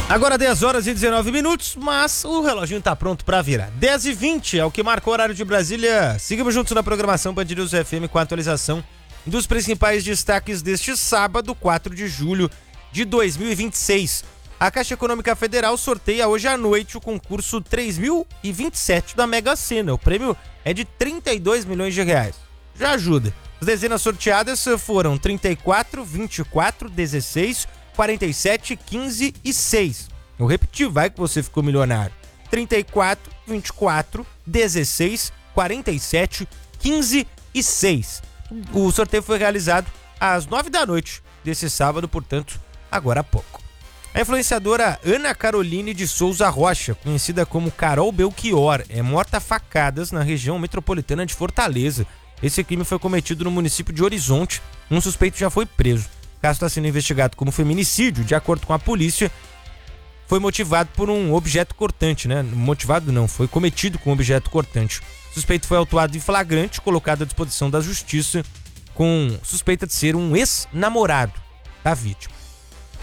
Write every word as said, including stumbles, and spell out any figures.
Agora dez horas e dezenove minutos, mas o reloginho tá pronto pra virar. dez e vinte é o que marca o horário de Brasília. Seguimos juntos na programação Band News F M com a atualização dos principais destaques deste sábado, quatro de julho de dois mil e vinte e seis. A Caixa Econômica Federal sorteia hoje à noite o concurso três mil e vinte e sete da Mega Sena. O prêmio é de trinta e dois milhões de reais. Já ajuda. As dezenas sorteadas foram trinta e quatro, vinte e quatro, dezesseis, quarenta e sete, quinze e seis. Eu repeti, vai que você ficou milionário. trinta e quatro, vinte e quatro, dezesseis, quarenta e sete, quinze e seis. O sorteio foi realizado às nove da noite desse sábado, portanto, agora há pouco. A influenciadora Ana Caroline de Souza Rocha, conhecida como Carol Belchior, é morta a facadas na região metropolitana de Fortaleza. Esse crime foi cometido no município de Horizonte. Um suspeito já foi preso. O caso está sendo investigado como feminicídio. De acordo com a polícia, foi motivado por um objeto cortante, né? Motivado não, foi cometido com um objeto cortante. O suspeito foi autuado em flagrante, colocado à disposição da justiça, com suspeita de ser um ex-namorado da vítima.